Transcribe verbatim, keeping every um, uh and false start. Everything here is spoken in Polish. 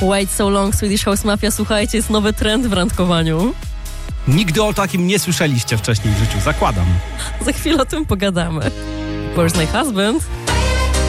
Wait so long, Swedish House Mafia, słuchajcie, jest nowy trend w randkowaniu. Nigdy o takim nie słyszeliście wcześniej w życiu, zakładam. Za chwilę o tym pogadamy. Where's my husband?